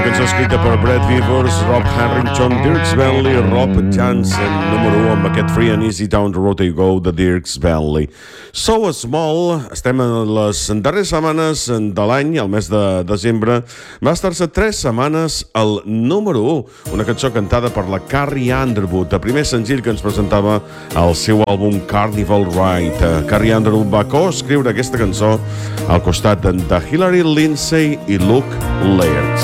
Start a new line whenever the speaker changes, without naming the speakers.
cançó escrita per Brad Weavers, Rob Harrington, Dierks Bentley, Rob Jansen, número 1 amb aquest Free and Easy Down the Road You Go de Dierks Bentley. So Small, estem en les darreres setmanes de l'any, al mes de desembre, va estar-se 3 setmanes al número 1, una cançó cantada per la Carrie Underwood, el primer senzill que ens presentava al seu àlbum Carnival Ride. Carrie Underwood va coescriure aquesta cançó al costat de Hilary Lindsey i Luke Laird.